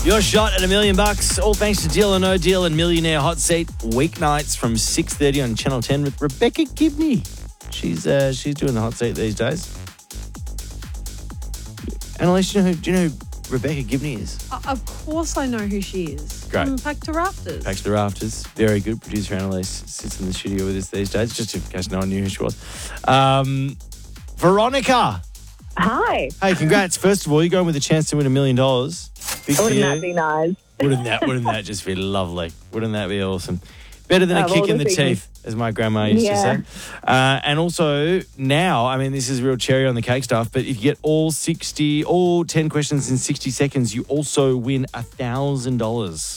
Your shot at $1 million, all thanks to Deal or No Deal and Millionaire Hot Seat, weeknights from 6:30 on Channel 10 with Rebecca Gibney. She's doing the hot seat these days. Annalise, do you know who Rebecca Gibney is? Of course I know who she is. Great. From Pack to Rafters. Pack to the Rafters. Very good. Producer Annalise sits in the studio with us these days, just in case no one knew who she was. Veronica. Hi. Hey, congrats. First of all, you're going with a chance to win $1 million. Big for Wouldn't you. that be nice? Wouldn't that just be lovely? Wouldn't that be awesome? Better than a Of kick all in the the things. teeth, as my grandma used to say. And also now, I mean, this is real cherry on the cake stuff, but if you get all 10 questions in 60 seconds, you also win $1,000.